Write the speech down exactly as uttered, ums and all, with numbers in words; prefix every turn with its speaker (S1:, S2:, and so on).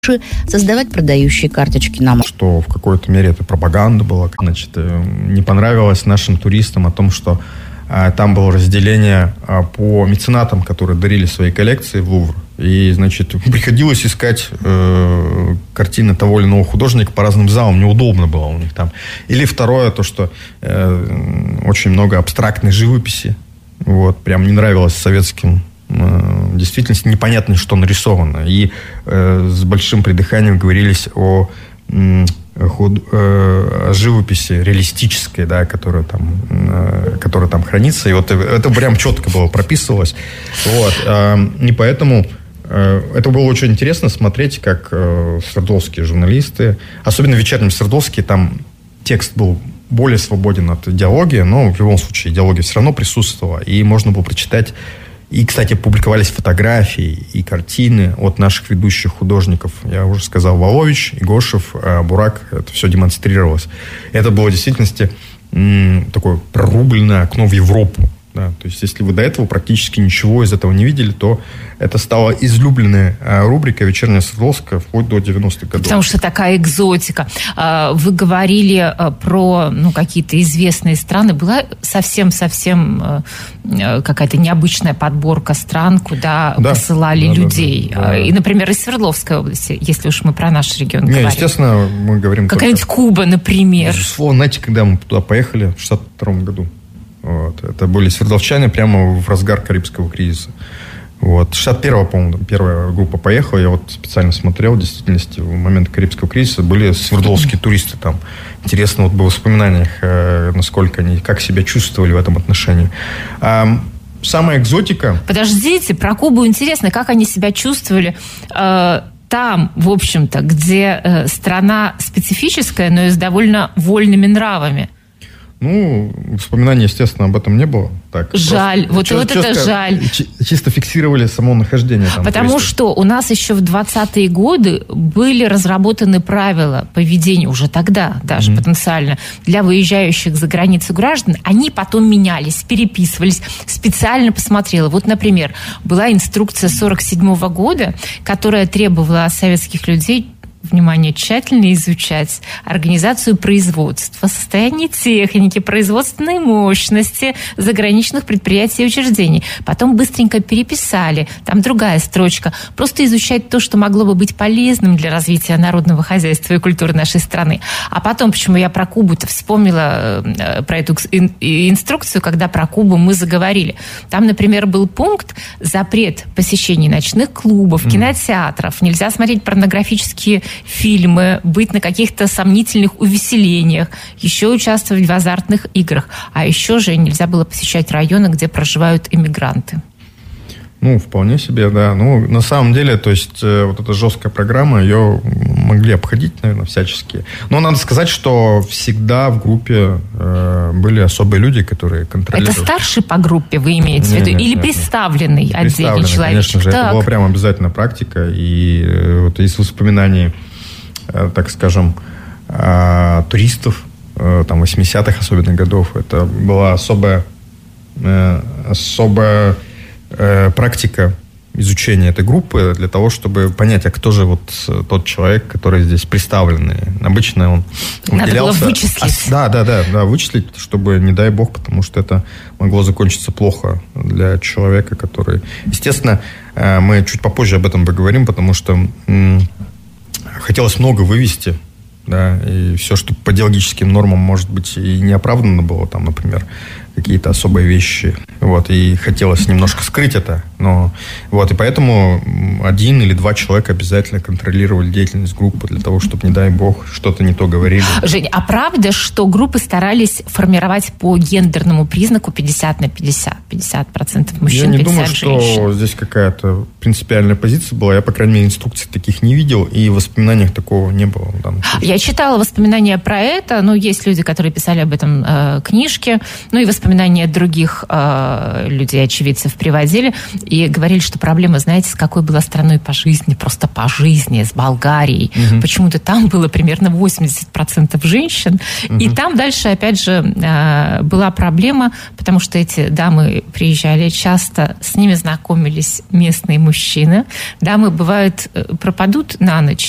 S1: создавать продающие карточки нам.
S2: Что в какой-то мере это пропаганда была. Значит, не понравилось нашим туристам о том, что а, там было разделение а, по меценатам, которые дарили свои коллекции в Лувр. И, значит, приходилось искать э, картины того или иного художника по разным залам. Неудобно было у них там. Или второе, то, что э, очень много абстрактной живописи. Вот, прям не нравилось советским. В действительности непонятно, что нарисовано. И э, с большим придыханием говорились о, э, худ, э, о живописи реалистической, да, которая, там, э, которая там хранится. И вот это прям четко было прописывалось. Вот, э, и поэтому э, это было очень интересно смотреть, как э, свердловские журналисты, особенно в вечернем Свердловске, там текст был более свободен от идеологии, но в любом случае идеология все равно присутствовала. И можно было прочитать. И, кстати, публиковались фотографии и картины от наших ведущих художников. Я уже сказал, Волович, Игошев, Бурак. Это все демонстрировалось. Это было в действительности м, такое прорубленное окно в Европу. Да? То есть, если вы до этого практически ничего из этого не видели, то это стала излюбленная рубрика «Вечерняя Свердловская» вплоть до девяностых годов.
S3: Потому что такая экзотика. Вы говорили про ну, какие-то известные страны. Была совсем-совсем какая-то необычная подборка стран, куда да, посылали да, людей. Да, да, да. И, например, из Свердловской области, если уж мы про наш регион
S2: Не,
S3: говорим.
S2: Естественно, мы говорим...
S3: Какая-нибудь только... Куба, например.
S2: Безусловно, знаете, когда мы туда поехали в шестьдесят втором году. Вот. Это были свердловчане прямо в разгар Карибского кризиса. Вот. шестьдесят первого, по-моему, первая группа поехала. Я вот специально смотрел, в действительности, в момент Карибского кризиса были свердловские туристы там. Интересно вот было в воспоминаниях, э, насколько они, как себя чувствовали в этом отношении. А, самая экзотика...
S3: Подождите, про Кубу интересно, как они себя чувствовали... Э... Там, в общем-то, где э, страна специфическая, но и с довольно вольными нравами.
S2: Ну, вспоминаний, естественно, об этом не было. Так,
S3: жаль, вот,
S2: чё,
S3: вот
S2: чё,
S3: это
S2: чё,
S3: жаль.
S2: Чисто фиксировали само нахождение там.
S3: Потому
S2: туристов.
S3: что у нас еще в двадцатые годы были разработаны правила поведения, уже тогда даже mm-hmm. потенциально, для выезжающих за границу граждан. Они потом менялись, переписывались. Специально посмотрела. Вот, например, была инструкция сорок седьмого года, которая требовала от советских людей внимание, тщательно изучать организацию производства, состояние техники, производственной мощности заграничных предприятий и учреждений. Потом быстренько переписали. Там другая строчка. Просто изучать то, что могло бы быть полезным для развития народного хозяйства и культуры нашей страны. А потом, почему я про Кубу-то вспомнила, про эту инструкцию, когда про Кубу мы заговорили. Там, например, был пункт запрет посещения ночных клубов, кинотеатров. Нельзя смотреть порнографические фильмы, быть на каких-то сомнительных увеселениях, еще участвовать в азартных играх. А еще же нельзя было посещать районы, где проживают иммигранты.
S2: Ну, вполне себе, да. Ну, на самом деле, то есть, э, вот эта жесткая программа, ее могли обходить, наверное, всячески. Но надо сказать, что всегда в группе э, были особые люди, которые контролировали.
S3: Это старший по группе, вы имеете в виду?
S2: Нет,
S3: Или
S2: нет,
S3: представленный
S2: нет.
S3: отдельный человек?
S2: Конечно же, так. Это была прям обязательная практика. И э, вот из воспоминаний, э, так скажем, э, туристов, э, там, восьмидесятых особенно годов, это была особая, э, особая практика изучения этой группы для того, чтобы понять, а кто же вот тот человек, который здесь представленный. Обычно он
S3: Надо
S2: выделялся...
S3: было вычислить.
S2: А, да, да, да, да, вычислить, чтобы, не дай бог, потому что это могло закончиться плохо для человека, который... Естественно, мы чуть попозже об этом поговорим, потому что м- хотелось много вывести, да, и все, что по идеологическим нормам, может быть, и неоправданно было, там, например, какие-то особые вещи, вот, и хотелось немножко скрыть это, но, вот, и поэтому один или два человека обязательно контролировали деятельность группы для того, чтобы, не дай бог, что-то не то говорили.
S3: Жень, а правда, что группы старались формировать по гендерному признаку пятьдесят на пятьдесят? пятьдесят процентов мужчин, пятьдесят процентов женщин?
S2: Я не думаю, что здесь какая-то принципиальная позиция была. Я, по крайней мере, инструкций таких не видел, и в воспоминаниях такого не было.
S3: Я читала воспоминания про это, ну, есть люди, которые писали об этом э, книжки, ну, и воспоминания других э, людей, очевидцев, приводили, и говорили, что проблема, знаете, с какой была страной по жизни, просто по жизни, с Болгарией. Угу. Почему-то там было примерно восемьдесят процентов женщин, угу. и там дальше, опять же, э, была проблема, потому что эти дамы приезжали часто, с ними знакомились местные мужчины. Дамы, бывает, пропадут на ночь,